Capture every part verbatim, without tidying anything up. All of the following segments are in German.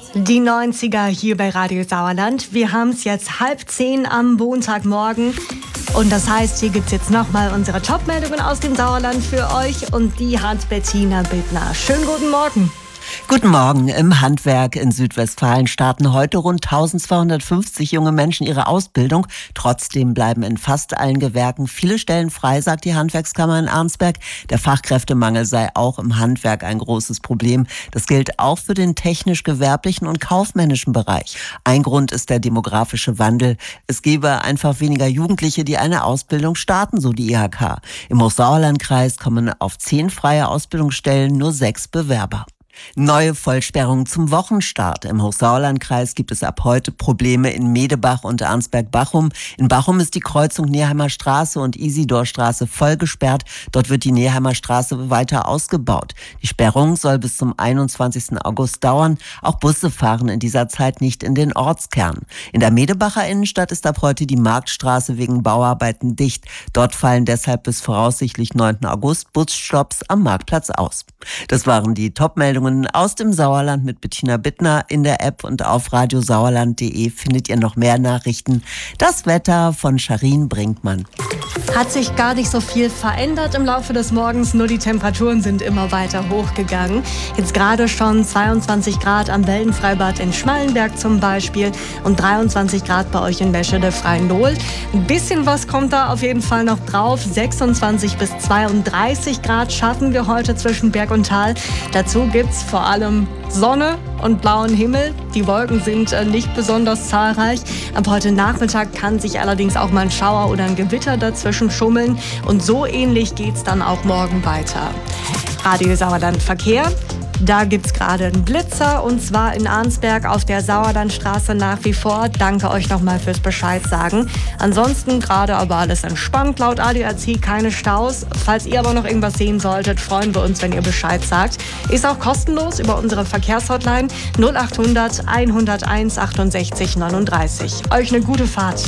Die neunziger hier bei Radio Sauerland. Wir haben es jetzt halb zehn am Montagmorgen. Und das heißt, hier gibt es jetzt nochmal unsere Top-Meldungen aus dem Sauerland für euch. Und die hat Bettina Bittner. Schönen guten Morgen. Guten Morgen. Im Handwerk in Südwestfalen starten heute rund eintausendzweihundertfünfzig junge Menschen ihre Ausbildung. Trotzdem bleiben in fast allen Gewerken viele Stellen frei, sagt die Handwerkskammer in Arnsberg. Der Fachkräftemangel sei auch im Handwerk ein großes Problem. Das gilt auch für den technisch-gewerblichen und kaufmännischen Bereich. Ein Grund ist der demografische Wandel. Es gebe einfach weniger Jugendliche, die eine Ausbildung starten, so die I H K. Im Hochsauerlandkreis kommen auf zehn freie Ausbildungsstellen nur sechs Bewerber. Neue Vollsperrung zum Wochenstart. Im Hochsauerlandkreis gibt es ab heute Probleme in Medebach und Arnsberg-Bachum. In Bachum ist die Kreuzung Neeheimer Straße und Isidorstraße voll gesperrt. Dort wird die Neeheimer Straße weiter ausgebaut. Die Sperrung soll bis zum einundzwanzigsten August dauern. Auch Busse fahren in dieser Zeit nicht in den Ortskern. In der Medebacher Innenstadt ist ab heute die Marktstraße wegen Bauarbeiten dicht. Dort fallen deshalb bis voraussichtlich neunten August Busstopps am Marktplatz aus. Das waren die Top-Meldungen aus dem Sauerland mit Bettina Bittner. In der App und auf radiosauerland punkt de findet ihr noch mehr Nachrichten. Das Wetter von Charin Brinkmann. Hat sich gar nicht so viel verändert im Laufe des Morgens, nur die Temperaturen sind immer weiter hochgegangen. Jetzt gerade schon zweiundzwanzig Grad am Wellenfreibad in Schmallenberg zum Beispiel und dreiundzwanzig Grad bei euch in Meschede-Freien-Dohl. Ein bisschen was kommt da auf jeden Fall noch drauf. sechsundzwanzig bis zweiunddreißig Grad schaffen wir heute zwischen Berg und Tal. Dazu gibt's vor allem Sonne und blauen Himmel. Die Wolken sind äh, nicht besonders zahlreich. Ab heute Nachmittag kann sich allerdings auch mal ein Schauer oder ein Gewitter dazwischen schummeln. Und so ähnlich geht's dann auch morgen weiter. Radio Sauerland Verkehr. Da gibt's gerade einen Blitzer und zwar in Arnsberg auf der Sauerlandstraße nach wie vor. Danke euch nochmal fürs Bescheid sagen. Ansonsten gerade aber alles entspannt. Laut A D A C keine Staus. Falls ihr aber noch irgendwas sehen solltet, freuen wir uns, wenn ihr Bescheid sagt. Ist auch kostenlos über unsere Verkehrshotline null acht hundert hunderteins achtundsechzig neununddreißig. Euch eine gute Fahrt.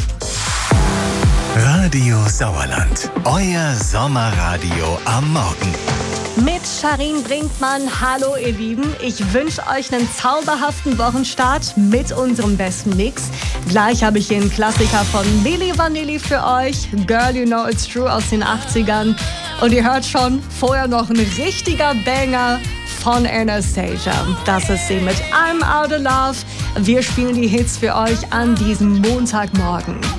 Radio Sauerland, euer Sommerradio am Morgen. Mit Charin Brinkmann. Hallo ihr Lieben, ich wünsche euch einen zauberhaften Wochenstart mit unserem besten Mix. Gleich habe ich hier einen Klassiker von Milli Vanilli für euch, Girl You Know It's True aus den achtzigern. Und ihr hört schon, vorher noch ein richtiger Banger von Anastasia. Das ist sie mit I'm Out of Love. Wir spielen die Hits für euch an diesem Montagmorgen.